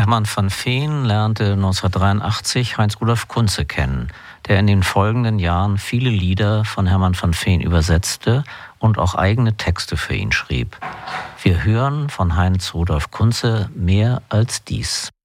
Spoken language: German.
Hermann van Veen lernte 1983 Heinz-Rudolf Kunze kennen, der in den folgenden Jahren viele Lieder von Hermann van Veen übersetzte und auch eigene Texte für ihn schrieb. Wir hören von Heinz-Rudolf Kunze Mehr als dies.